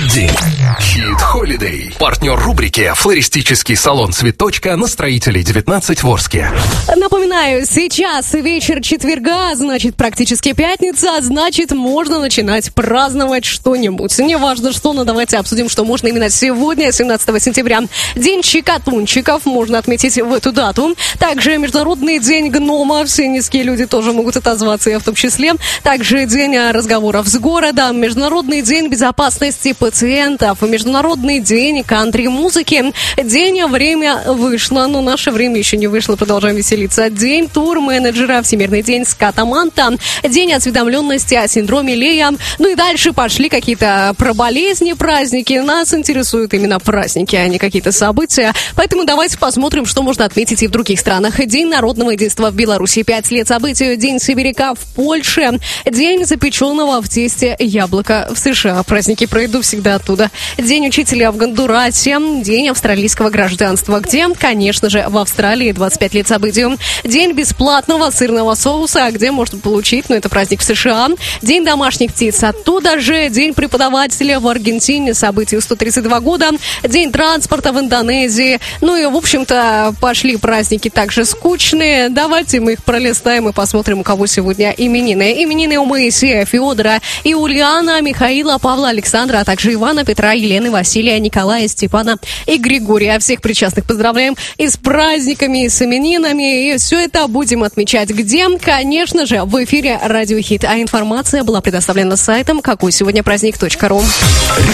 День. Хит Холидей. Партнер рубрики «Флористический салон Цветочка» на Строителей 19 в Орске. Напоминаю, сейчас вечер четверга, значит, практически пятница, а значит, можно начинать праздновать что-нибудь. Неважно что, но давайте обсудим, что можно именно сегодня, 17 сентября. День щекотунчиков можно отметить в эту дату. Также Международный день гнома, все низкие люди тоже могут отозваться, я в том числе. Также день разговоров с городом, Международный день безопасности пациентов, Международный день кантри-музыки, день «Время вышло», но наше время еще не вышло, продолжаем веселиться. День тур-менеджера, Всемирный день скатаманта, день осведомленности о синдроме Лея. Ну и дальше пошли какие-то про болезни, праздники. Нас интересуют именно праздники, а не какие-то события. Поэтому давайте посмотрим, что можно отметить и в других странах. День народного единства в Беларуси, 5 лет событию. День сибиряка в Польше, день запеченного в тесте яблока в США. Праздники пройду всегда оттуда. День учителя в Гондурасе, день австралийского гражданства, где, конечно же, в Австралии 25 лет событию. День бесплатного сырного соуса, где можно получить, но это праздник в США. День домашних птиц оттуда же. День преподавателя в Аргентине, событию 132 года. День транспорта в Индонезии. Ну и, в общем-то, пошли праздники также скучные. Давайте мы их пролистаем и посмотрим, у кого сегодня именины. Именины у Моисея, Феодора, Иулиана, Михаила, Павла, Александра, а также Ивана, Петра, Елены, Василия, Николая, Степана и Григория. Всех причастных поздравляем и с праздниками, и с именинами. И все это будем отмечать где? Конечно же, в эфире Радио Хит. А информация была предоставлена сайтом какой сегодня праздник.ру.